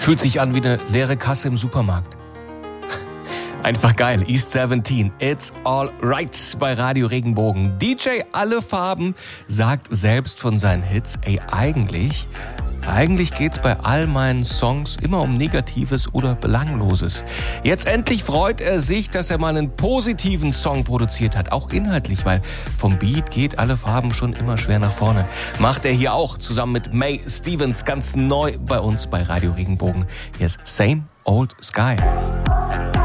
Fühlt sich an wie eine leere Kasse im Supermarkt. Einfach geil. East 17, It's All Right bei Radio Regenbogen. DJ Alle Farben sagt selbst von seinen Hits, eigentlich geht's bei all meinen Songs immer um Negatives oder Belangloses. Jetzt endlich freut er sich, dass er mal einen positiven Song produziert hat, auch inhaltlich, weil vom Beat geht Alle Farben schon immer schwer nach vorne. Macht er hier auch zusammen mit May Stevens ganz neu bei uns bei Radio Regenbogen. Hier ist Same Old Sky.